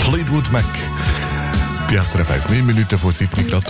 Fleetwood Mac. Die SRF 1, 9 Minuten vor 7 Grad.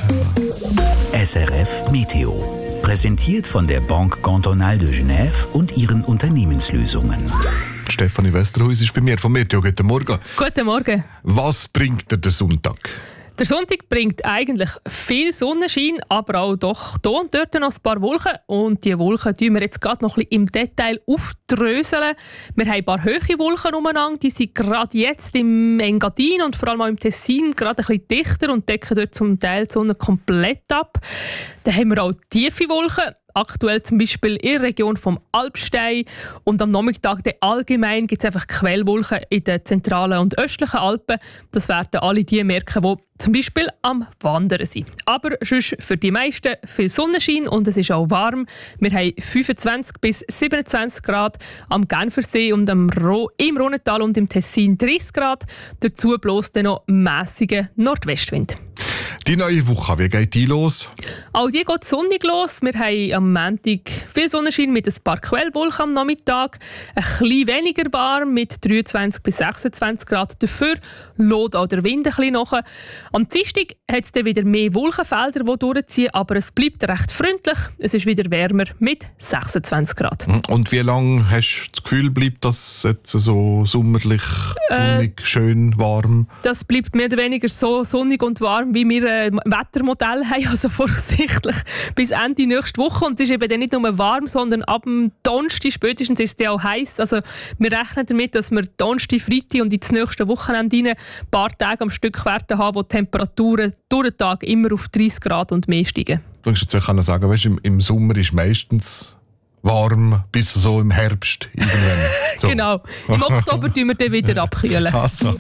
SRF Meteo. Präsentiert von der Banque Cantonale de Genève und ihren Unternehmenslösungen. Stefanie Westerhuis ist bei mir vom Meteo. Guten Morgen. Guten Morgen. Was bringt dir der Sonntag? Der Sonntag bringt eigentlich viel Sonnenschein, aber auch doch hier und dort noch ein paar Wolken. Und diese Wolken tun wir jetzt gerade noch ein bisschen im Detail aufdröseln. Wir haben ein paar hohe Wolken umeinander, die sind gerade jetzt im Engadin und vor allem auch im Tessin gerade ein bisschen dichter und decken dort zum Teil die Sonne komplett ab. Dann haben wir auch tiefe Wolken. Aktuell zum Beispiel in der Region vom Alpstein und am Nachmittag allgemein gibt es einfach Quellwolken in den zentralen und östlichen Alpen. Das werden alle die merken, die zum Beispiel am Wandern sind. Aber sonst für die meisten viel Sonnenschein und es ist auch warm. Wir haben 25 bis 27 Grad am Genfersee und im Rhontal und im Tessin 30 Grad. Dazu bläst dann noch mässiger Nordwestwind. Die neue Woche, wie geht die los? Auch die geht sonnig los. Wir haben am Montag viel Sonnenschein mit ein paar Quellwolken am Nachmittag. Ein bisschen weniger warm mit 23 bis 26 Grad. Dafür lädt auch der Wind ein bisschen nach. Am Dienstag hat es dann wieder mehr Wolkenfelder, die durchziehen, aber es bleibt recht freundlich. Es ist wieder wärmer mit 26 Grad. Und wie lange hast du das Gefühl, bleibt das jetzt so sommerlich, sonnig, schön, warm? Das bleibt mehr oder weniger so sonnig und warm, wie wir ein Wettermodell haben, also voraussichtlich bis Ende nächste Woche. Und es ist eben dann nicht nur warm, sondern ab dem Donnerstag spätestens ist es dann auch heiß. Also wir rechnen damit, dass wir Donnerstag, Freitag und ins nächste Wochenende ein paar Tage am Stück Werte haben, wo die Temperaturen durch den Tag immer auf 30 Grad und mehr steigen. Du kannst jetzt auch sagen, weißt, im Sommer ist meistens warm bis so im Herbst irgendwann. So. Genau. Im Oktober tun wir dann wieder abkühlen. Also.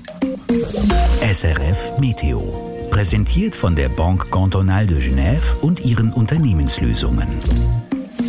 SRF Meteo. Präsentiert von der Banque Cantonale de Genève und ihren Unternehmenslösungen.